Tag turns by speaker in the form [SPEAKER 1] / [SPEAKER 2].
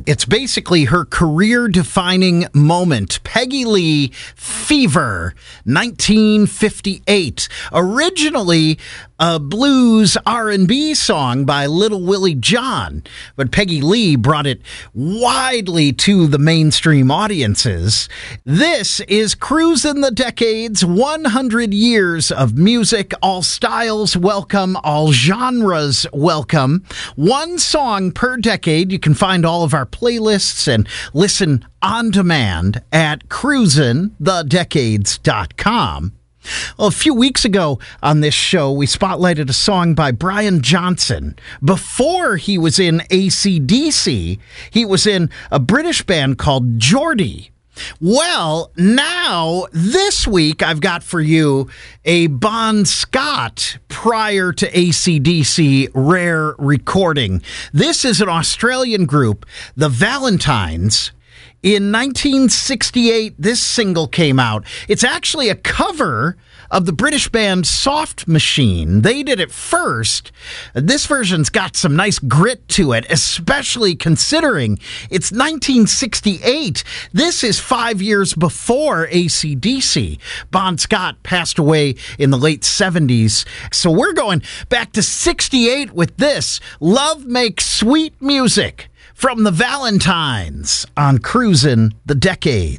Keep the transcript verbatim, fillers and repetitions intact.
[SPEAKER 1] It's basically her career-defining moment. Peggy Lee, Fever, nineteen fifty-eight. Originally a blues R and B song by Little Willie John, but Peggy Lee brought it widely to the mainstream audiences. This is Cruisin' the Decades, one hundred years of music, all styles welcome, all genres welcome. One song per decade. You can find all of our playlists and listen on demand at cruisin the decades dot com. Well, a few weeks ago on this show, we spotlighted a song by Brian Johnson. Before he was in A C D C, he was in a British band called Geordie. Well, now, this week, I've got for you a Bon Scott prior to A C D C rare recording. This is an Australian group, the Valentines. In nineteen sixty-eight, this single came out. It's actually a cover of the British band Soft Machine. They did it first. This version's got some nice grit to it, especially considering it's nineteen sixty-eight. This is five years before A C D C. Bon Scott passed away in the late seventies. So we're going back to sixty-eight with this. Love Makes Sweet Music from the Valentines on Cruisin' the Decade.